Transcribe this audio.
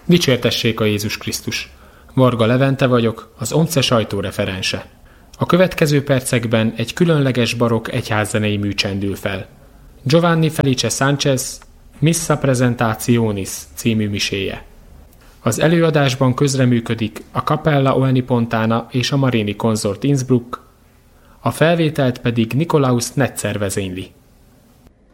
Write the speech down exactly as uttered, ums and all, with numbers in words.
Dicsértessék a Jézus Krisztus! Varga Levente vagyok, az OMCE sajtóreferense. A következő percekben egy különleges barokk egyházzenei mű csendül fel. Giovanni Felice Sánchez Missa Presentationis című miséje. Az előadásban közreműködik a Cappella Olnipontana és a Marini Consort Innsbruck, a felvételt pedig Nikolaus Netzer vezényli.